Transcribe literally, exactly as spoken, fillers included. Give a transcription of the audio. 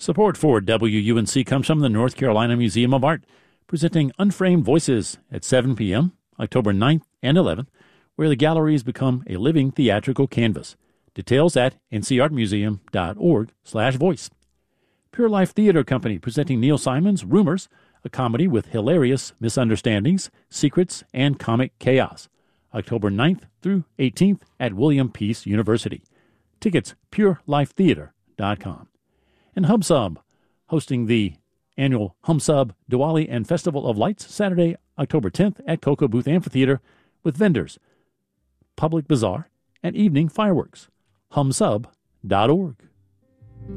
Support for W U N C comes from the North Carolina Museum of Art, presenting Unframed Voices at seven p.m., October ninth and eleventh, where the galleries become a living theatrical canvas. Details at ncartmuseum.org slash voice. Pure Life Theater Company presenting Neil Simon's Rumors, a comedy with hilarious misunderstandings, secrets, and comic chaos. October ninth through eighteenth at William Peace University. Tickets, pure life theater dot com. And HumSub, hosting the annual HumSub Diwali and Festival of Lights, Saturday, October tenth at Cocoa Booth Amphitheater with vendors, public bazaar, and evening fireworks. hum sub dot org.